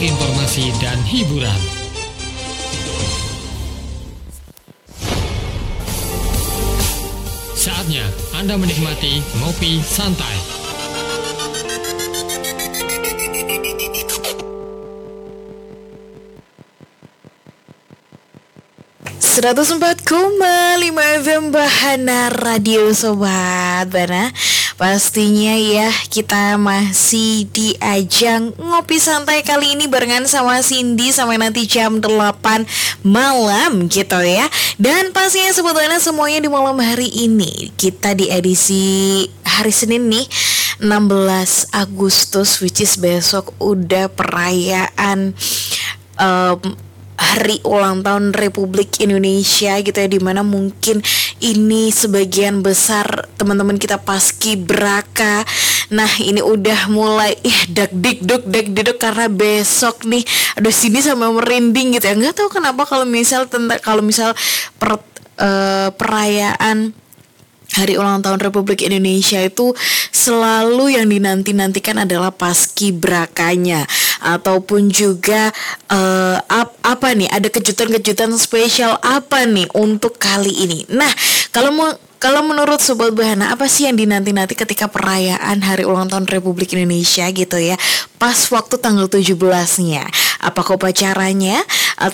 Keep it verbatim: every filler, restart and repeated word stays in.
informasi dan hiburan. Saatnya Anda menikmati Ngopi Santai. seratus empat koma lima F M Bahana Radio Sobat Bana. Pastinya ya, kita masih di ajang Ngopi Santai kali ini barengan sama Cindy sampai nanti jam delapan malam gitu ya. Dan pastinya sebetulnya semuanya di malam hari ini. Kita di edisi hari Senin nih, enam belas Agustus, which is besok udah perayaan um, hari ulang tahun Republik Indonesia gitu ya, dimana mungkin ini sebagian besar teman-teman kita paskibraka. Nah ini udah mulai ih dak dik duk dak diduk karena besok nih, aduh sini sama merinding gitu ya. Nggak tahu kenapa kalau misal tentang kalau misal per, uh, perayaan Hari ulang tahun Republik Indonesia itu selalu yang dinanti-nantikan adalah paskibrakanya, ataupun juga uh, ap, apa nih, ada kejutan-kejutan spesial apa nih untuk kali ini. Nah, kalau mau kalau menurut Sobat Bahana, apa sih yang dinanti-nanti ketika perayaan Hari Ulang Tahun Republik Indonesia gitu ya, pas waktu tanggal tujuh belasnya? Apakah upacaranya